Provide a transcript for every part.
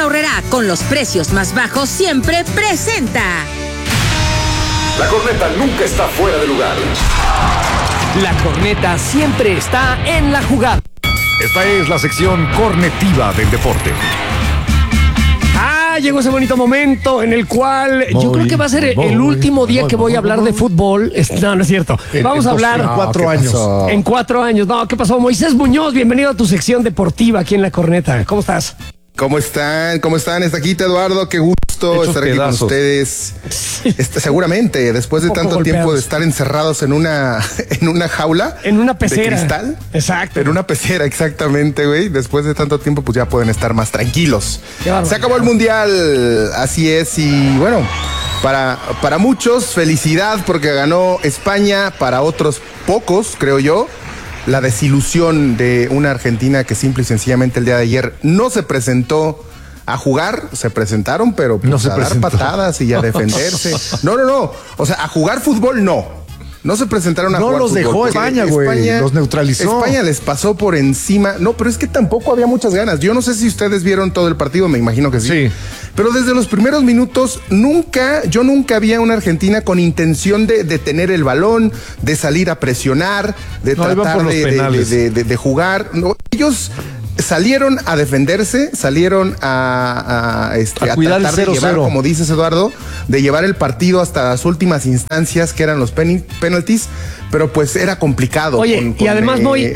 Aurrerá, con los precios más bajos siempre, presenta. La corneta nunca está fuera de lugar. La corneta siempre está en la jugada. Esta es la sección cornetiva del deporte. Llegó ese bonito momento en el cual yo creo que va a ser el último día que voy a hablar de fútbol. No, no es cierto. Vamos a hablar en 4 años. En 4 años. No, ¿qué pasó? Moisés Muñoz, bienvenido a tu sección deportiva aquí en La Corneta. ¿Cómo estás? ¿Cómo están? ¿Cómo están? Está aquí Eduardo, qué gusto estar aquí con ustedes. Seguramente, después de tanto tiempo de estar encerrados en una jaula. En una pecera. De cristal. Exacto. En una pecera, exactamente, güey. Después de tanto tiempo, pues ya pueden estar más tranquilos. Se acabó el Mundial, así es, y bueno, para muchos, felicidad porque ganó España, para otros pocos, creo yo. La desilusión de una Argentina que simple y sencillamente el día de ayer no se presentó a jugar, se presentaron, pero pues no a dar patadas y a defenderse. No. O sea, a jugar fútbol no se presentaron a jugar fútbol. No los dejó España, güey. Los neutralizó. España les pasó por encima. No, pero es que tampoco había muchas ganas. Yo no sé si ustedes vieron todo el partido, me imagino que sí. Pero desde los primeros minutos, yo nunca vi a una Argentina con intención de tener el balón, de salir a presionar, de tratar de jugar. No, ellos salieron a defenderse, salieron a cuidar tratar de llevar, como dices, Eduardo, de llevar el partido hasta las últimas instancias, que eran los penalties, pero pues era complicado. Oye, y además,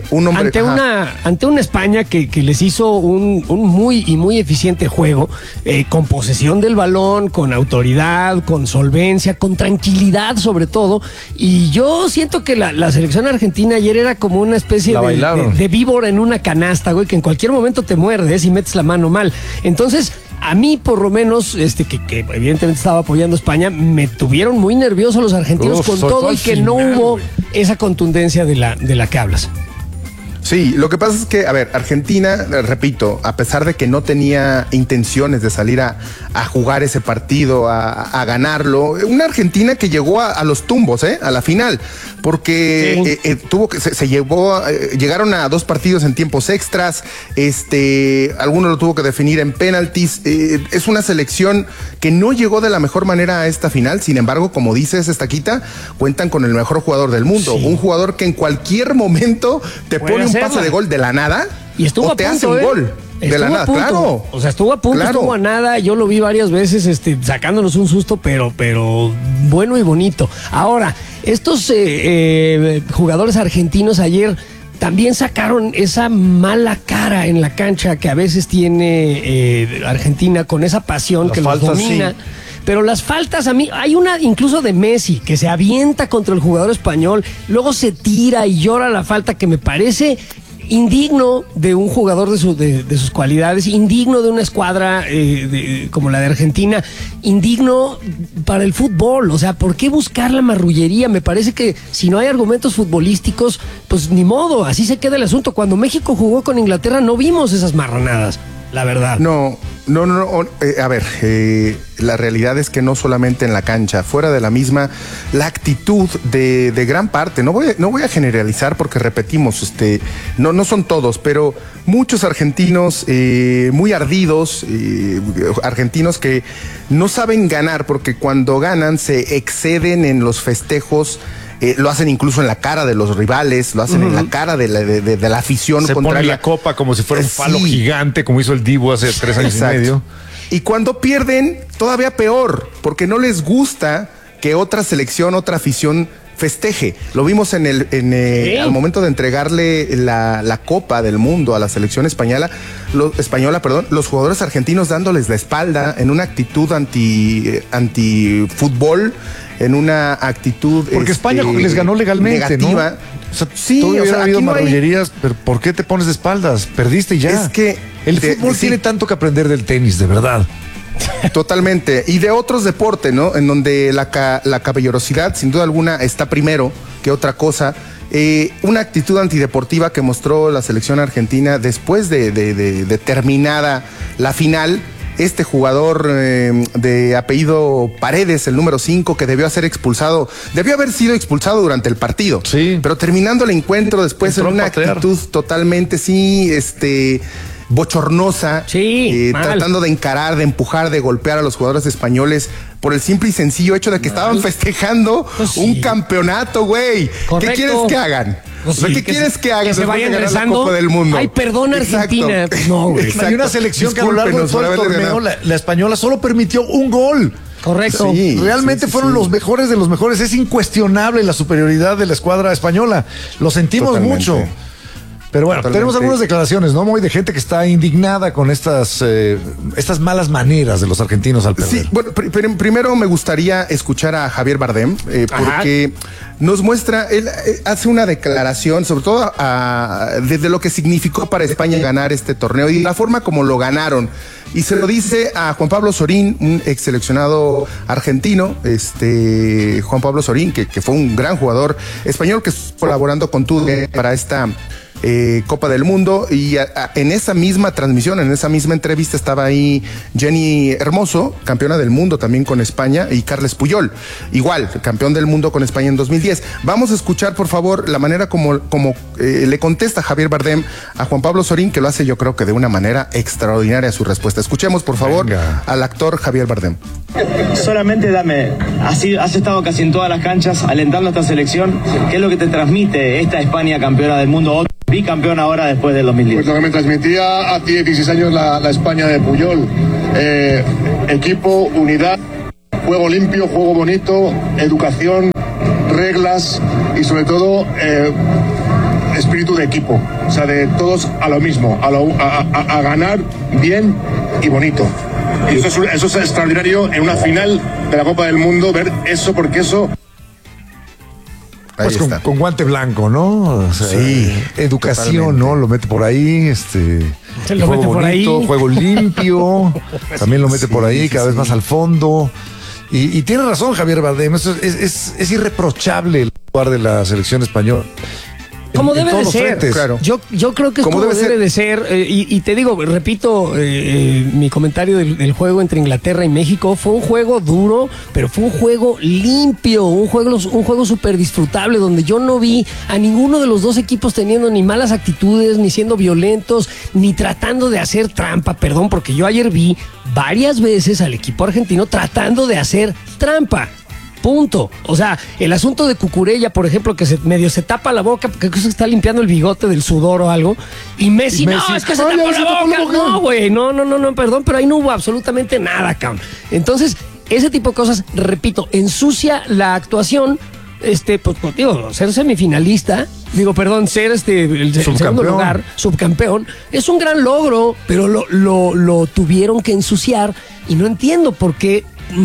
ante una España que les hizo un muy eficiente juego, con posesión del balón, con autoridad, con solvencia, con tranquilidad sobre todo, y yo siento que la selección argentina ayer era como una especie de víbora en una canasta, güey, que en cualquier momento te muerdes y metes la mano mal. Entonces, a mí, por lo menos, que evidentemente estaba apoyando a España, me tuvieron muy nerviosos los argentinos con todo y que no hubo esa contundencia de la que hablas. Sí, lo que pasa es que, a ver, Argentina, repito, a pesar de que no tenía intenciones de salir a jugar ese partido, a ganarlo, una Argentina que llegó a los tumbos, a la final, porque llegaron a 2 partidos en tiempos extras, alguno lo tuvo que definir en penaltis. Es una selección que no llegó de la mejor manera a esta final. Sin embargo, como dices, Estaquita, cuentan con el mejor jugador del mundo, un jugador que en cualquier momento te pone un pase de gol de la nada y estuvo o te hace un gol de la nada, claro. O sea, estuvo a punto, estuvo a nada. Yo lo vi varias veces sacándonos un susto, pero bueno y bonito. Ahora, estos jugadores argentinos ayer también sacaron esa mala cara en la cancha que a veces tiene Argentina, con esa pasión que los domina. Sí. Pero las faltas, a mí, hay una incluso de Messi que se avienta contra el jugador español, luego se tira y llora la falta, que me parece indigno de un jugador de sus cualidades, indigno de una escuadra como la de Argentina, indigno para el fútbol. O sea, ¿por qué buscar la marrullería? Me parece que si no hay argumentos futbolísticos, pues ni modo, así se queda el asunto. Cuando México jugó con Inglaterra no vimos esas marranadas, la verdad. No. A ver, la realidad es que no solamente en la cancha, fuera de la misma, la actitud de gran parte, no voy a generalizar porque repetimos, no son todos, pero muchos argentinos muy ardidos, argentinos que no saben ganar porque cuando ganan se exceden en los festejos. Lo hacen incluso en la cara de los rivales, lo hacen en la cara de la afición contraria. Se pone la copa como si fuera un palo gigante, como hizo el Dibu hace 3 años y medio. Y cuando pierden, todavía peor, porque no les gusta que otra selección, otra afición festeje. Lo vimos al momento de entregarle la Copa del Mundo a la selección española, los jugadores argentinos dándoles la espalda en una actitud anti-fútbol, en una actitud porque España les ganó legalmente, negativa, ¿no? O sea, sí, hubiera habido marrullerías, pero ¿por qué te pones de espaldas? Perdiste y ya. Es que el fútbol tiene tanto que aprender del tenis, de verdad. Totalmente. Y de otros deportes, ¿no? En donde la caballerosidad, sin duda alguna, está primero que otra cosa. Una actitud antideportiva que mostró la selección argentina después de terminada la final. Este jugador de apellido Paredes, el número 5, que debió haber sido expulsado durante el partido. Sí. Pero terminando el encuentro después en una actitud totalmente, bochornosa, tratando de encarar, de empujar, de golpear a los jugadores españoles por el simple y sencillo hecho de que estaban festejando un campeonato, güey. ¿Qué quieres que hagan? Pues ¿Qué quieres que hagan? Que se vayan rezando. La Copa del Mundo. Ay, perdón, Argentina. Exacto. No, güey. Hay una selección que a lo largo de todo el torneo, la española solo permitió un gol. Correcto. Sí, realmente fueron los mejores de los mejores. Es incuestionable la superioridad de la escuadra española. Lo sentimos mucho. Pero bueno, tenemos algunas declaraciones, ¿no, Moy? De gente que está indignada con estas malas maneras de los argentinos al perder. Sí, bueno, primero me gustaría escuchar a Javier Bardem, porque nos muestra, él hace una declaración, sobre todo desde lo que significó para España ganar este torneo y la forma como lo ganaron. Y se lo dice a Juan Pablo Sorín, un ex seleccionado argentino, Juan Pablo Sorín, que fue un gran jugador español que está colaborando con Tudor para esta Copa del Mundo, y en esa misma transmisión, en esa misma entrevista estaba ahí Jenny Hermoso, campeona del mundo también con España, y Carles Puyol, igual, campeón del mundo con España en 2010. Vamos a escuchar, por favor, la manera como le contesta Javier Bardem a Juan Pablo Sorín, que lo hace yo creo que de una manera extraordinaria su respuesta. Escuchemos, por favor, al actor Javier Bardem. Solamente has estado casi en todas las canchas alentando a esta selección. ¿Qué es lo que te transmite esta España campeona del mundo, bicampeón ahora después del 2010? Pues lo que me transmitía hace 16 años la España de Puyol. Equipo, unidad, juego limpio, juego bonito, educación, reglas y sobre todo espíritu de equipo. O sea, de todos a lo mismo, a ganar bien y bonito. Y eso es extraordinario en una final de la Copa del Mundo, ver eso, porque eso... Pues con guante blanco, ¿no? O sea, sí. Educación, totalmente. ¿No? Lo mete por ahí, lo juego mete por bonito, ahí. Juego limpio, también lo mete por ahí, cada vez más al fondo. Y tiene razón Javier Bardem, es irreprochable el jugador de la selección española. Como debe de ser, claro. Yo creo que es como debe de ser. Y te digo, repito, mi comentario del juego entre Inglaterra y México, fue un juego duro, pero fue un juego limpio, un juego súper disfrutable, donde yo no vi a ninguno de los dos equipos teniendo ni malas actitudes, ni siendo violentos, ni tratando de hacer trampa, perdón, porque yo ayer vi varias veces al equipo argentino tratando de hacer trampa. Punto. O sea, el asunto de Cucurella, por ejemplo, que medio se tapa la boca porque se está limpiando el bigote del sudor o algo. Y Messi, no, es que se tapó la boca. No, güey, no, perdón, pero ahí no hubo absolutamente nada, cabrón. Entonces, ese tipo de cosas, repito, ensucia la actuación. Pues digo, ser semifinalista, ser el segundo lugar, subcampeón, es un gran logro, pero lo tuvieron que ensuciar y no entiendo por qué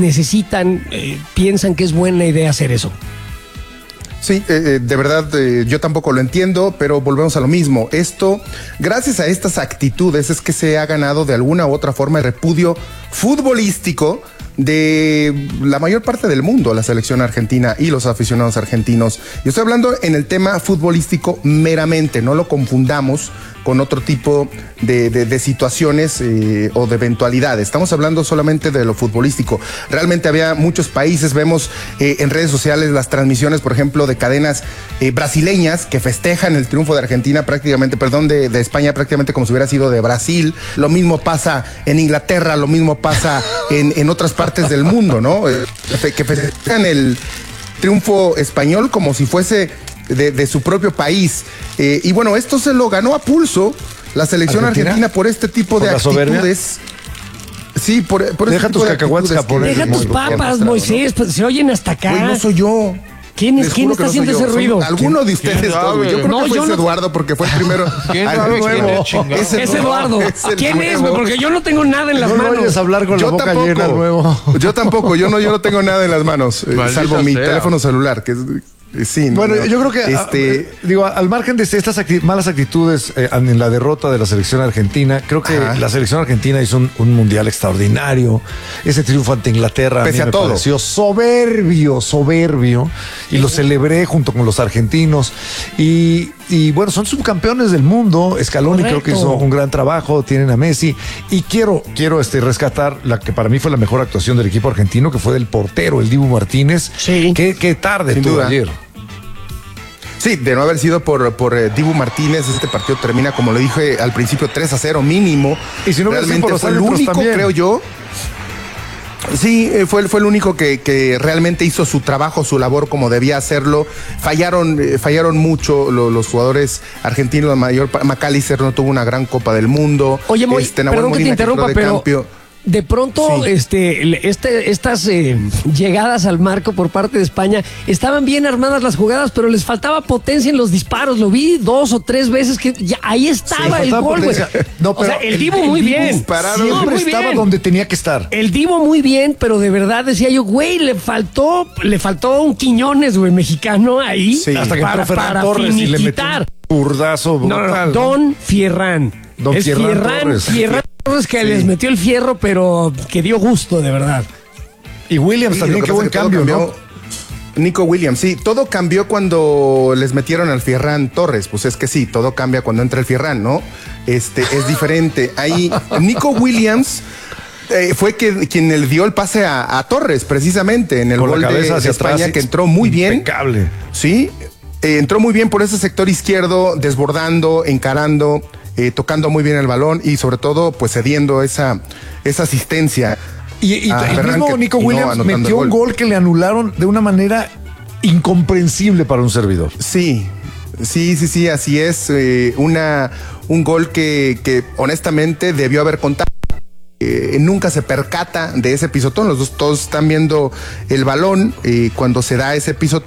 piensan que es buena idea hacer eso. Sí, de verdad, yo tampoco lo entiendo, pero volvemos a lo mismo. Esto, gracias a estas actitudes, es que se ha ganado de alguna u otra forma el repudio futbolístico de la mayor parte del mundo, la selección argentina y los aficionados argentinos. Yo estoy hablando en el tema futbolístico meramente, no lo confundamos con otro tipo de situaciones o de eventualidades. Estamos hablando solamente de lo futbolístico. Realmente había muchos países, vemos en redes sociales las transmisiones, por ejemplo, de cadenas brasileñas que festejan el triunfo de Argentina prácticamente, de España prácticamente como si hubiera sido de Brasil. Lo mismo pasa en Inglaterra, lo mismo pasa en otras partes del mundo, ¿no? Que festejan el triunfo español como si fuese de su propio país. Y bueno, esto se lo ganó a pulso la selección argentina por este tipo de actitudes. Sí, por deja tus cacahuates japoneses. Deja tus papas, Moisés, pues se oyen hasta acá. Güey, no soy yo. ¿Quién está haciendo ese ruido? Alguno de ustedes dos, güey. Yo creo que fue Eduardo porque fue el primero. Es Eduardo. ¿Quién es, güey? Porque yo no tengo nada en las manos. No vayas a hablar con la boca llena, nuevo. Yo tampoco, yo no tengo nada en las manos, salvo mi teléfono celular, que es... Sí, bueno, yo creo que al margen de estas malas actitudes en la derrota de la selección argentina, creo que la selección argentina hizo un mundial extraordinario. Ese triunfo ante Inglaterra pese a me todo pareció soberbio, y lo celebré junto con los argentinos y bueno, son subcampeones del mundo. Scaloni creo que hizo un gran trabajo, tienen a Messi y quiero rescatar la que para mí fue la mejor actuación del equipo argentino, que fue del portero, el Dibu Martínez. Sí. Qué tarde tuvo ayer. Sí, de no haber sido por Dibu Martínez, este partido termina, como lo dije al principio, 3-0 mínimo. Y si no realmente fue el único, también, creo yo. Sí, fue el único que realmente hizo su trabajo, su labor como debía hacerlo. Fallaron mucho los jugadores argentinos, la mayor. McAllister no tuvo una gran Copa del Mundo. Oye, Moy, perdón que te interrumpa, pero de pronto sí. estas llegadas al marco por parte de España, estaban bien armadas las jugadas, pero les faltaba potencia en los disparos. Lo vi 2 o 3 veces que ya ahí estaba el gol, güey. No, pero el Dibu muy bien. Siempre estaba donde tenía que estar. El Dibu muy bien, pero de verdad decía yo, güey, le faltó un Quiñones, güey, mexicano ahí. Sí. Hasta que entró Ferran Torres finiquitar. Y le metió un burdazo brutal. Don Fierran. Fierran Torres que les metió el fierro, pero que dio gusto, de verdad. Y Williams también, qué buen cambio, ¿no? Nico Williams, sí, todo cambió cuando les metieron al Fierran Torres. Pues es que sí, todo cambia cuando entra el Fierran, ¿no? Es diferente. Ahí, Nico Williams fue quien le dio el pase a Torres, precisamente, en el gol de España, atrás, que entró muy bien. Impecable. Sí, entró muy bien por ese sector izquierdo, desbordando, encarando, tocando muy bien el balón y sobre todo pues cediendo esa asistencia. Y el mismo Nico Williams metió un gol que le anularon de una manera incomprensible para un servidor. Sí, así es. Un gol que honestamente debió haber contado. Nunca se percata de ese pisotón. Los dos todos están viendo el balón cuando se da ese pisotón.